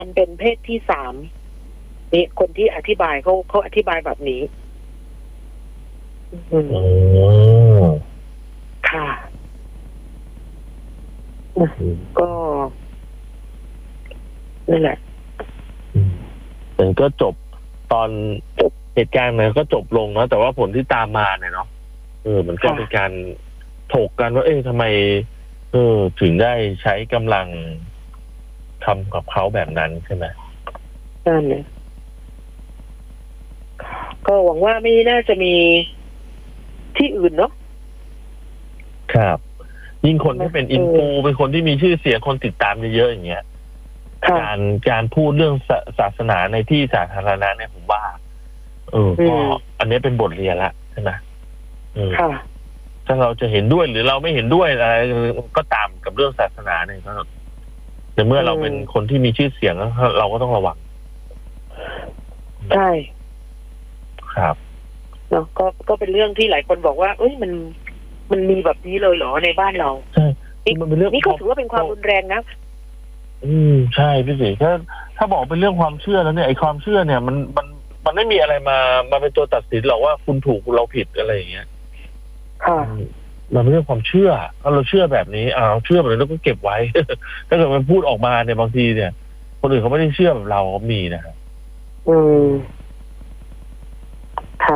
มันเป็นเพศที่สามนี่คนที่อธิบายเขาอธิบายแบบนี้ ค่ะก็นั่นแหละมันก็จบตอนเหตุการณ์มันก็จบลงแล้วแต่ว่าผลที่ตามมาเนี่ยเนาะมันก็เป็นการถกกันว่าทำไมถึงได้ใช้กำลังทำกับเขาแบบนั้นใช่ไหมนั่นเลยก็หวังว่าไม่น่าจะมีที่อื่นเนาะครับยิ่งคนที่เป็นอินฟูเป็นคนที่มีชื่อเสียงคนติดตามเยอะๆอย่างเงี้ยการพูดเรื่องศาสนาในที่สาธารณะเนี่ยผมว่าก็อันนี้เป็นบทเรียนละใช่ไหมถ้าเราจะเห็นด้วยหรือเราไม่เห็นด้วยอะไรก็ตามกับเรื่องศาสนาเนี่ยแต่เมื่อเราเป็นคนที่มีชื่อเสียงเราก็ต้องระวังใช่ครับเนาะก็เป็นเรื่องที่หลายคนบอกว่ามันมีแบบนี้เลยเหรอในบ้านเราใช่มันเป็นเรื่องนี่ก็ถือว่าเป็นความรุนแรงนะใช่พี่สิถ้าบอกเป็นเรื่องความเชื่อแล้วเนี่ยไอ้ความเชื่อเนี่ยมันไม่มีอะไรมาเป็นตัวตัดสินหรอกว่าคุณถูกเราผิดอะไรอย่างเงี้ยมันเป็นเรื่องความเชื่อถ้าเราเชื่อแบบนี้เชื่อแบบนี้แล้วก็เก็บไว้ ถ้าเกิดมันพูดออกมาเนี่ยบางทีเนี่ยคนอื่นเขาไม่ได้เชื่อแบบเราเขามีนะครับค่ะ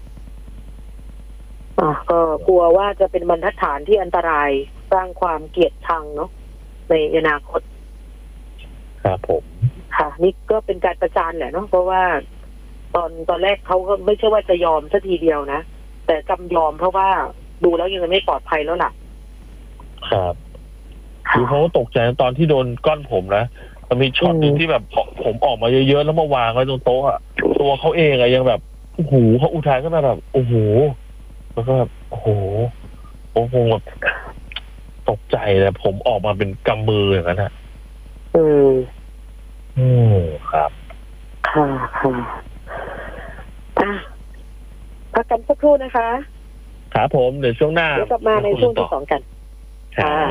ก็กลัวว่าจะเป็นบรรทัดฐานที่อันตรายสร้างความเกลียดชังเนาะในอนาคตครับผมค่ะนี่ก็เป็นการประจานแหละเนาะเพราะว่าตอนแรกเขาก็ไม่ใช่ว่าจะยอมสักทีเดียวนะแต่จำยอมเพราะว่าดูแล้วยังไม่ปลอดภัยแล้วล่ะครับคือเขาตกใจตอนที่โดนก้อนผมนะมันมีช็อตนึงที่แบบผมออกมาเยอะๆแล้วมาวางไว้ตรงโต๊ะตัวเขาเองยังแบบโอ้โหเขาอุทานขึ้นมาแบบโอ้โหแล้วก็แบบโอ้โหแบบตกใจเลยผมออกมาเป็นกำมืออย่างนั้นฮะครับค่ะพักกันสักครู่นะคะครับผมเดี๋ยวช่วงหน้าเดี๋ยวกลับมาในช่วงที่สองกันค่ะ